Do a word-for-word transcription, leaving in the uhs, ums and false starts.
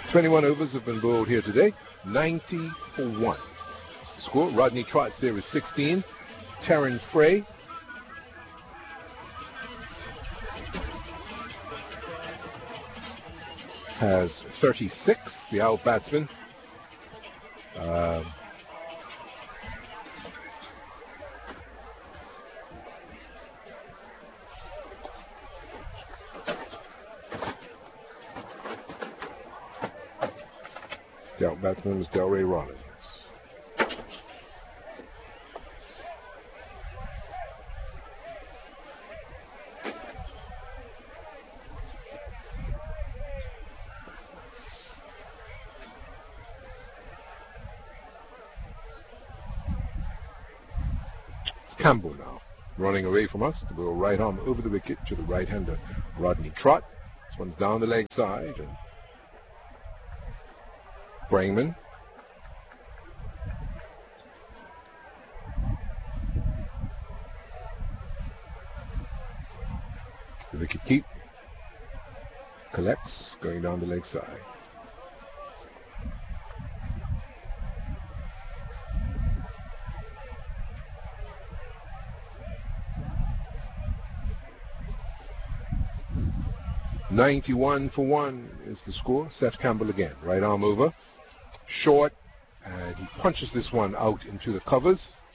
twenty-one overs have been bowled here today. ninety for one. That's the score. Rodney Trott's there is sixteen. Terran Frey has thirty-six, the out batsman. Um, the out batsman is Delray Rollins. Campbell now, running away from us to go right arm over the wicket to the right-hander Rodney Trott. This one's down the leg side, and Brangman the wicket keep collects, going down the leg side. ninety-one for one is the score. Seth Campbell again, right arm over, short, and he punches this one out into the covers.